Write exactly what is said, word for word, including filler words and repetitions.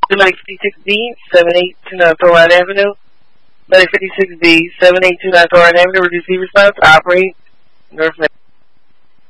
Medic fifty-six B, seven eight two nine Thorne Avenue. Medic fifty-six B, seven eight two nine Thorne Avenue, receive response, operate, North